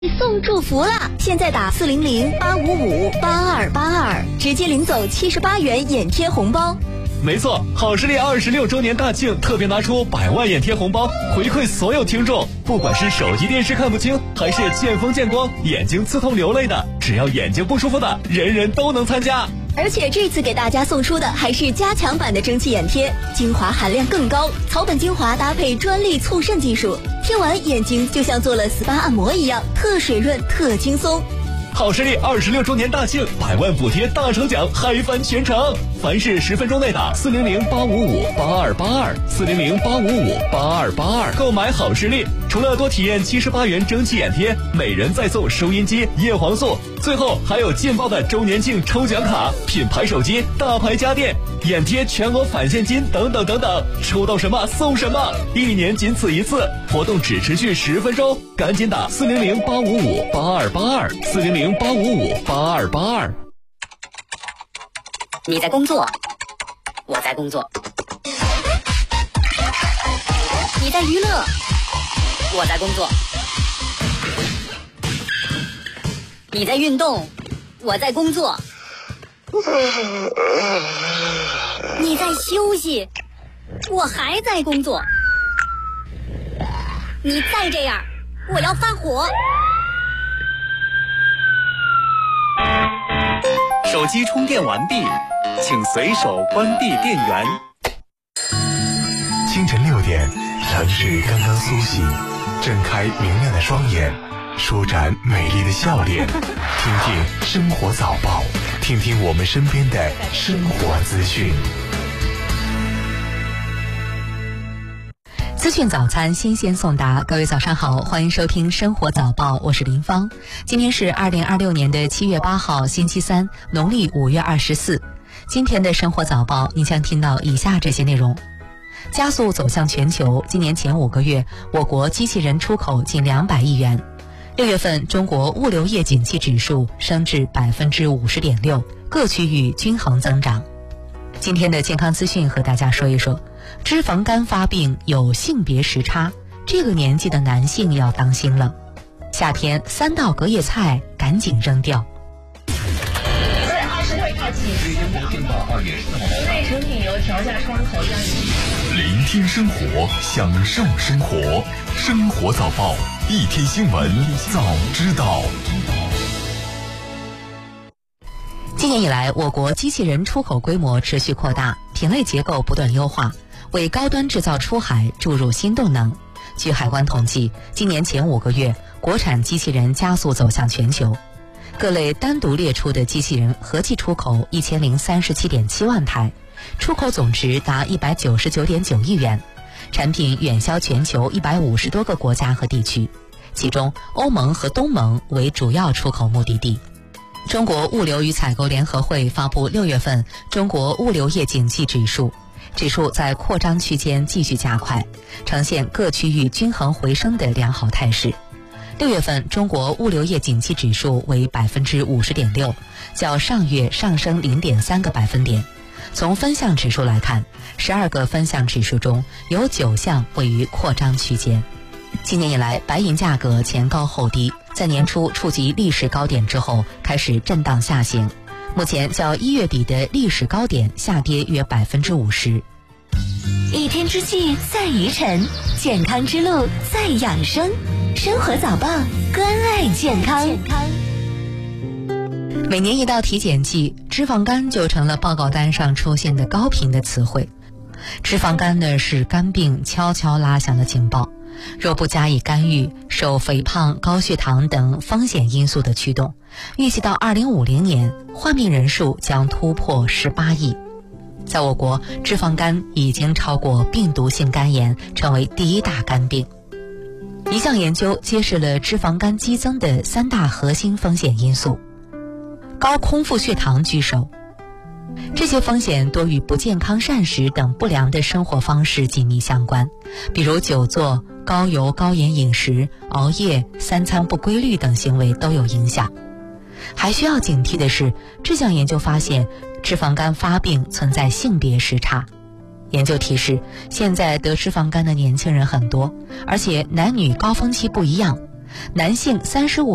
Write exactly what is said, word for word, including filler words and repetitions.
送祝福啦！现在打四零零八五五八二八二，直接领走七十八元眼贴红包。 没错，好视力二十六周年大庆特别拿出百万眼贴红包回馈所有听众，不管是手机电视看不清，还是见风见光眼睛刺痛流泪的，只要眼睛不舒服的，人人都能参加。 而且这次给大家送出的还是加强版的蒸汽眼贴，精华含量更高，草本精华搭配专利促渗技术，贴完眼睛就像做了 S P A 按摩一样，特水润特轻松。 好视力二十六周年大庆，百万补贴大抽奖，嗨翻全城！凡是十分钟内打四零零八五五八二八二四零零八五五八二八二购买好视力，除了多体验七十八元蒸汽眼贴，每人再送收音机、叶黄素，最后还有劲爆的周年庆抽奖卡、品牌手机、大牌家电、眼贴全额返现金等等等等，抽到什么送什么，一年仅此一次，活动只持续十分钟，赶紧打四零零八五五八二八二四零零八五五八二八二。 你在工作，我在工作；你在娱乐，我在工作；你在运动，我在工作；你在休息，我还在工作。你再这样，我要发火。 手机充电完毕，请随手关闭电源。 清晨六点，城市刚刚苏醒，睁开明亮的双眼，舒展美丽的笑脸，听听生活早报，听听我们身边的生活资讯。 资讯早餐新鲜送达，各位早上好，欢迎收听生活早报，我是林芳。今天是二零二六年的七月八号，星期三，农历五月二十四。今天的生活早报，你将听到以下这些内容：加速走向全球，今年前五个月，我国机器人出口近两百亿元。六月份，中国物流业景气指数升至百分之五十点六，各区域均衡增长。今天的健康资讯和大家说一说。脂肪肝发病有性别时差，这个年纪的男性要当心了。夏天三道隔夜菜赶紧扔掉。 二十会靠近。室内成品油调价窗口加聆听生活，享受生活，生活早报，一天新闻早知道。 今年以来，我国机器人出口规模持续扩大，品类结构不断优化，为高端制造出海注入新动能。据海关统计，今年前五个月，国产机器人加速走向全球。各类单独列出的机器人合计出口一千零三十七点七万台，出口总值达一百九十九点九亿元，产品远销全球一百五十多个国家和地区，其中欧盟和东盟为主要出口目的地。中国物流与采购联合会发布六月份中国物流业景气指数，指数在扩张区间继续加快，呈现各区域均衡回升的良好态势。六月份中国物流业景气指数为百分之五十点六，较上月上升零点三个百分点。从分项指数来看，十二个分项指数中有九项位于扩张区间。今年以来，白银价格前高后低，在年初触及历史高点之后开始震荡下行，目前较一月底的历史高点下跌约百分之五十。 一天之计在于晨，健康之路在养生。生活早报，关爱健康。 每年一到体检季，脂肪肝就成了报告单上出现的高频的词汇。脂肪肝呢，是肝病悄悄拉响的警报。若不加以干预，受肥胖、高血糖等风险因素的驱动，预计到二零五零年，患病人数将突破十八亿。在我国，脂肪肝已经超过病毒性肝炎，成为第一大肝病。一项研究揭示了脂肪肝激增的三大核心风险因素，高空腹血糖居首。这些风险多与不健康膳食等不良的生活方式紧密相关，比如久坐、高油高盐饮食、熬夜、三餐不规律等行为都有影响。还需要警惕的是，这项研究发现脂肪肝发病存在性别时差。研究提示，现在得脂肪肝的年轻人很多，而且男女高峰期不一样，男性三十五